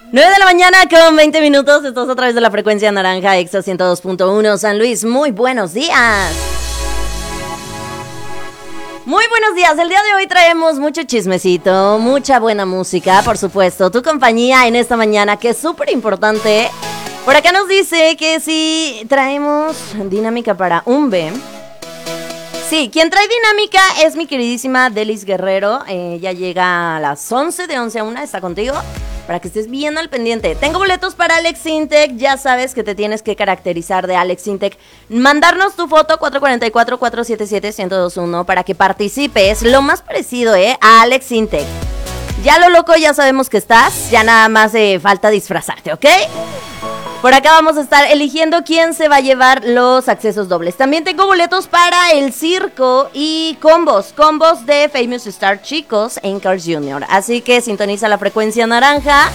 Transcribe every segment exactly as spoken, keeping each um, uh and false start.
nueve de la mañana con veinte minutos, estás a través de la frecuencia naranja, Exa ciento dos punto uno, San Luis. Muy buenos días. Muy buenos días, el día de hoy traemos mucho chismecito, mucha buena música, por supuesto, tu compañía en esta mañana, que es súper importante. Por acá nos dice que si traemos dinámica para Umbe. Sí, quien trae dinámica es mi queridísima Delis Guerrero. Eh, ya llega a las once, de once a una, está contigo, para que estés bien al pendiente. Tengo boletos para Alex Intec, ya sabes que te tienes que caracterizar de Alex Intec. Mandarnos tu foto cuatro cuatro cuatro, cuatro siete siete, uno cero dos uno para que participes, lo más parecido, ¿eh? A Alex Intec. Ya lo loco, ya sabemos que estás, ya nada más eh, falta disfrazarte, ¿ok? Por acá vamos a estar eligiendo quién se va a llevar los accesos dobles. También tengo boletos para el circo y combos, combos de Famous Star Chicos en Cars Junior. Así que sintoniza la frecuencia naranja.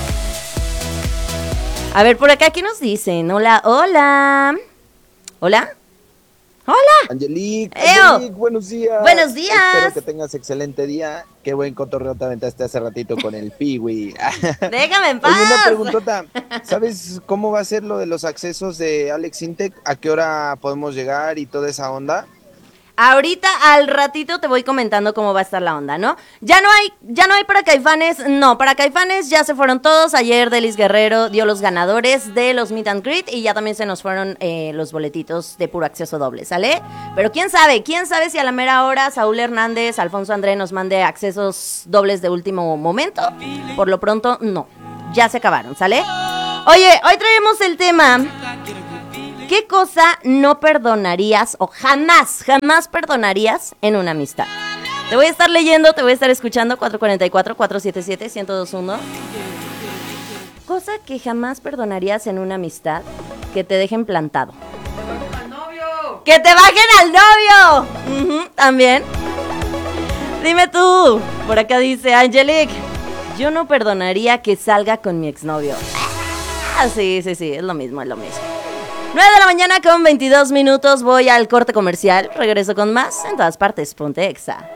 A ver, por acá, ¿qué nos dicen? Hola, hola. ¿Hola? Hola. Angelique, Angelique, buenos días. Buenos días. Espero que tengas excelente día. Qué buen cotorreo te aventaste hace ratito con el Piwi. Déjame en paz. Oye, una preguntota. ¿Sabes cómo va a ser lo de los accesos de Alex Intec? ¿A qué hora podemos llegar y toda esa onda? Ahorita al ratito te voy comentando cómo va a estar la onda, ¿no? Ya no hay, ya no hay para Caifanes, no, para Caifanes ya se fueron todos. Ayer Delis Guerrero dio los ganadores de los Meet and Greet y ya también se nos fueron eh, los boletitos de puro acceso doble, ¿sale? Pero quién sabe, quién sabe si a la mera hora Saúl Hernández, Alfonso André nos mande accesos dobles de último momento. Por lo pronto, no, ya se acabaron, ¿sale? Oye, hoy traemos el tema... ¿Qué cosa no perdonarías o jamás, jamás perdonarías en una amistad? Te voy a estar leyendo, te voy a estar escuchando. Cuatro cuatro cuatro, cuatro siete siete, uno cero dos uno. Cosa que jamás perdonarías en una amistad, que te dejen plantado. ¡Que te bajen al novio! ¡Que te bajen al novio! Uh-huh, también. Dime tú. Por acá dice Angelique, yo no perdonaría que salga con mi exnovio. Ah, sí, sí, sí, es lo mismo, es lo mismo. nueve de la mañana con veintidós minutos, voy al corte comercial, regreso con más en todas partes, ponte Exa.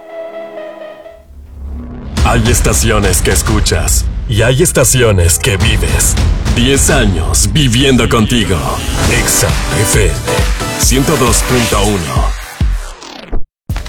Hay estaciones que escuchas y hay estaciones que vives. diez años viviendo contigo. Exa F M ciento dos punto uno.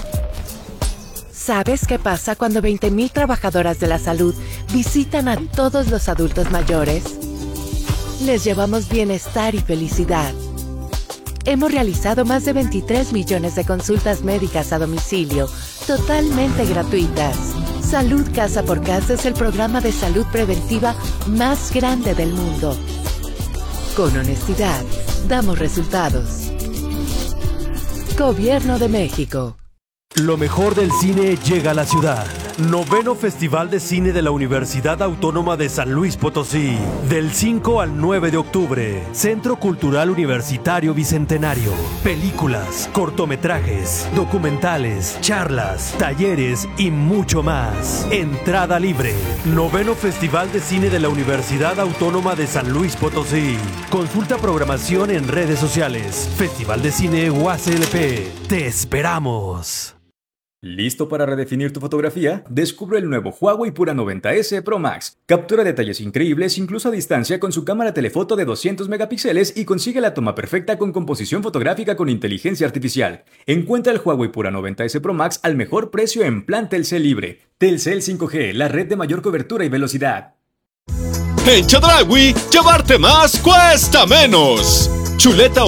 ¿Sabes qué pasa cuando veinte mil trabajadoras de la salud visitan a todos los adultos mayores? Les llevamos bienestar y felicidad. Hemos realizado más de veintitrés millones de consultas médicas a domicilio, totalmente gratuitas. Salud Casa por Casa es el programa de salud preventiva más grande del mundo. Con honestidad, damos resultados. Gobierno de México. Lo mejor del cine llega a la ciudad. Noveno Festival de Cine de la Universidad Autónoma de San Luis Potosí. Del cinco al nueve de octubre. Centro Cultural Universitario Bicentenario. Películas, cortometrajes, documentales, charlas, talleres y mucho más. Entrada libre. Noveno Festival de Cine de la Universidad Autónoma de San Luis Potosí. Consulta programación en redes sociales. Festival de Cine U A C L P. Te esperamos. ¿Listo para redefinir tu fotografía? Descubre el nuevo Huawei Pura noventa ese Pro Max. Captura detalles increíbles incluso a distancia con su cámara telefoto de doscientos megapíxeles y consigue la toma perfecta con composición fotográfica con inteligencia artificial. Encuentra el Huawei Pura noventa ese Pro Max al mejor precio en plan Telcel Libre. Telcel cinco G, la red de mayor cobertura y velocidad. En Chedraui, llevarte más cuesta menos. Chuleta